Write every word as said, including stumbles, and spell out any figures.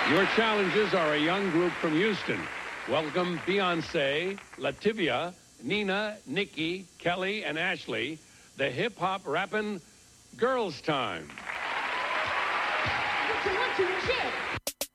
Your challengers are a young group from Houston. Welcome Beyonce, Lativia, Nina, Nikki, Kelly, and Ashley, the hip-hop rapping Girls Time. One, two, one, two, shit.